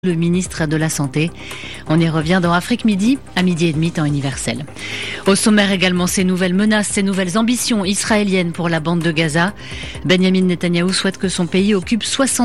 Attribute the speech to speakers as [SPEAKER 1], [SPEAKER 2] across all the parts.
[SPEAKER 1] Le ministre de la Santé. On y revient dans Afrique Midi, à 12h30 temps universel. Au sommaire également ces nouvelles menaces, ces nouvelles ambitions israéliennes pour la bande de Gaza. Benjamin Netanyahou souhaite que son pays occupe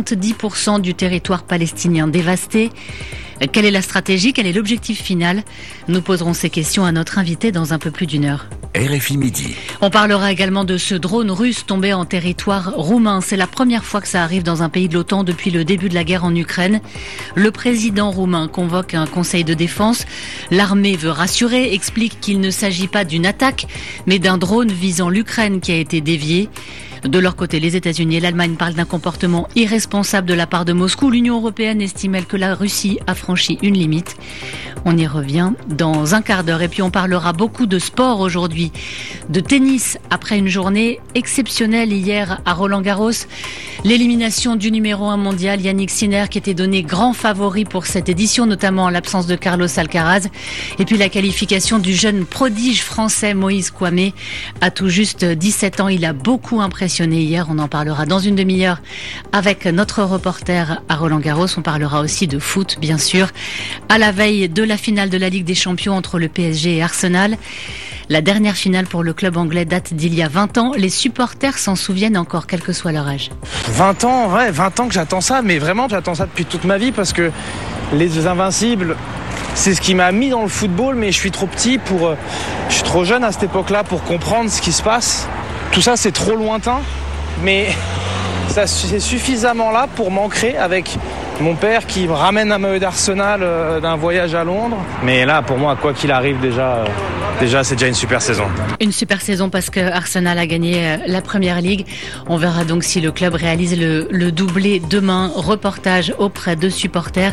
[SPEAKER 1] 70% du territoire palestinien dévasté. Quelle est la stratégie? Quel est l'objectif final? Nous poserons ces questions à notre invité dans un peu plus d'une heure.
[SPEAKER 2] RFI Midi.
[SPEAKER 1] On parlera également de ce drone russe tombé en territoire roumain. C'est la première fois que ça arrive dans un pays de l'OTAN depuis le début de la guerre en Ukraine. Le président roumain convoque un conseil de défense. L'armée veut rassurer, explique qu'il ne s'agit pas d'une attaque, mais d'un drone visant l'Ukraine qui a été dévié. De leur côté, les États-Unis et l'Allemagne parlent d'un comportement irresponsable de la part de Moscou. L'Union européenne estime que la Russie a franchi une limite. On y revient dans un quart d'heure. Et puis on parlera beaucoup de sport aujourd'hui, de tennis après une journée exceptionnelle hier à Roland-Garros. L'élimination du numéro 1 mondial, Yannick Sinner, qui était donné grand favori pour cette édition, notamment en l'absence de Carlos Alcaraz. Et puis la qualification du jeune prodige français Moïse Kouamé. À tout juste 17 ans, il a beaucoup impressionné hier. On en parlera dans une demi-heure avec notre reporter à Roland-Garros. On parlera aussi de foot, bien sûr, à la veille de la finale de la Ligue des Champions entre le PSG et Arsenal. La dernière finale pour le club anglais date d'il y a 20 ans. Les supporters s'en souviennent encore, quel que soit leur âge.
[SPEAKER 3] 20 ans, ouais, 20 ans que j'attends ça, mais vraiment j'attends ça depuis toute ma vie parce que les Invincibles, c'est ce qui m'a mis dans le football, mais je suis trop petit je suis trop jeune à cette époque-là pour comprendre ce qui se passe. Tout ça, c'est trop lointain, mais ça, c'est suffisamment là pour m'ancrer avec mon père qui me ramène un maillot d'Arsenal d'un voyage à Londres. Mais là, pour moi, quoi qu'il arrive, déjà c'est déjà une super saison.
[SPEAKER 1] Une super saison parce que Arsenal a gagné la Première Ligue. On verra donc si le club réalise le doublé demain. Reportage auprès de supporters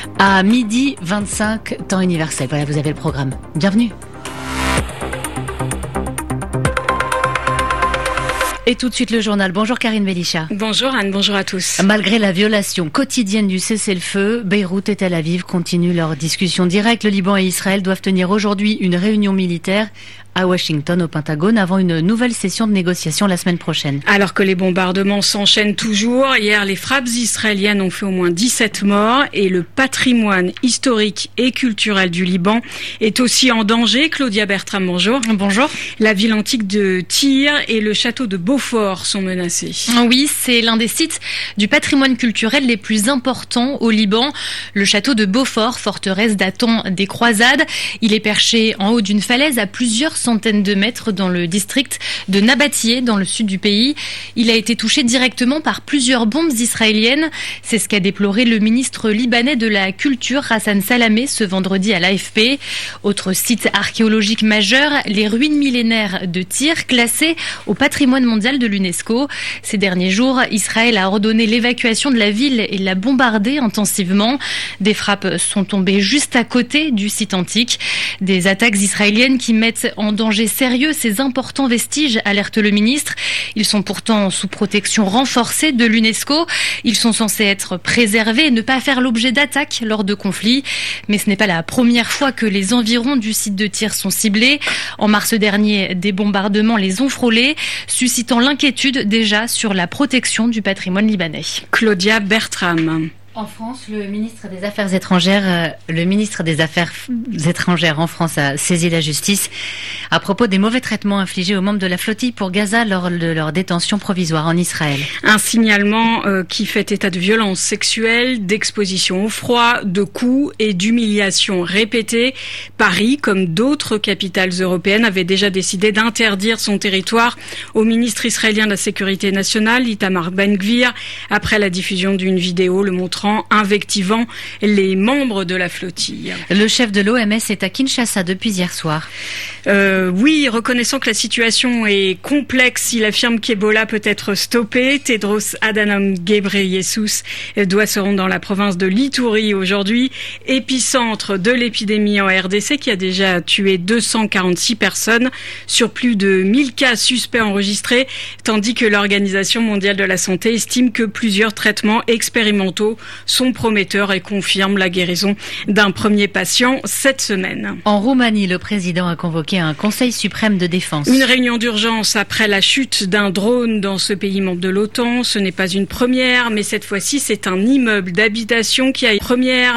[SPEAKER 1] à 12h25 temps universel. Voilà, vous avez le programme. Bienvenue. Et tout de suite le journal. Bonjour Karine Belisha.
[SPEAKER 4] Bonjour Anne, bonjour à tous.
[SPEAKER 1] Malgré la violation quotidienne du cessez-le-feu, Beyrouth et Tel Aviv continuent leurs discussions directes. Le Liban et Israël doivent tenir aujourd'hui une réunion militaire à Washington, au Pentagone, avant une nouvelle session de négociation la semaine prochaine.
[SPEAKER 4] Alors que les bombardements s'enchaînent toujours, hier les frappes israéliennes ont fait au moins 17 morts et le patrimoine historique et culturel du Liban est aussi en danger. Claudia Bertram, bonjour.
[SPEAKER 5] Bonjour.
[SPEAKER 4] La ville antique de Tyr et le château de Beaufort sont menacés.
[SPEAKER 5] Oui, c'est l'un des sites du patrimoine culturel les plus importants au Liban. Le château de Beaufort, forteresse datant des croisades. Il est perché en haut d'une falaise à plusieurs centaines de mètres dans le district de Nabatieh, dans le sud du pays. Il a été touché directement par plusieurs bombes israéliennes. C'est ce qu'a déploré le ministre libanais de la Culture, Hassan Salameh, ce vendredi à l'AFP. Autre site archéologique majeur, les ruines millénaires de Tyr, classées au patrimoine mondial de l'UNESCO. Ces derniers jours, Israël a ordonné l'évacuation de la ville et l'a bombardée intensivement. Des frappes sont tombées juste à côté du site antique. Des attaques israéliennes qui mettent en danger sérieux ces importants vestiges, alerte le ministre. Ils sont pourtant sous protection renforcée de l'UNESCO. Ils sont censés être préservés et ne pas faire l'objet d'attaques lors de conflits. Mais ce n'est pas la première fois que les environs du site de Tyr sont ciblés. En mars dernier, des bombardements les ont frôlés, suscitant l'inquiétude déjà sur la protection du patrimoine libanais.
[SPEAKER 4] Claudia Bertram.
[SPEAKER 1] En France, le ministre des Affaires étrangères en France a saisi la justice à propos des mauvais traitements infligés aux membres de la flottille pour Gaza lors de leur détention provisoire en Israël.
[SPEAKER 4] Un signalement qui fait état de violences sexuelles, d'exposition au froid, de coups et d'humiliations répétées. Paris, comme d'autres capitales européennes, avait déjà décidé d'interdire son territoire au ministre israélien de la Sécurité nationale, Itamar Ben-Gvir, après la diffusion d'une vidéo le montrant invectivant les membres de la flottille.
[SPEAKER 1] Le chef de l'OMS est à Kinshasa depuis hier soir.
[SPEAKER 4] Oui, reconnaissant que la situation est complexe, il affirme qu'Ebola peut être stoppé. Tedros Adhanom Ghebreyesus doit se rendre dans la province de l'Ituri aujourd'hui, épicentre de l'épidémie en RDC qui a déjà tué 246 personnes sur plus de 1000 cas suspects enregistrés, tandis que l'Organisation mondiale de la santé estime que plusieurs traitements expérimentaux sont prometteurs et confirment la guérison d'un premier patient cette semaine.
[SPEAKER 1] En Roumanie, le président a convoqué un conseil suprême de défense.
[SPEAKER 4] Une réunion d'urgence après la chute d'un drone dans ce pays membre de l'OTAN. Ce n'est pas une première, mais cette fois-ci, c'est un immeuble d'habitation qui a une première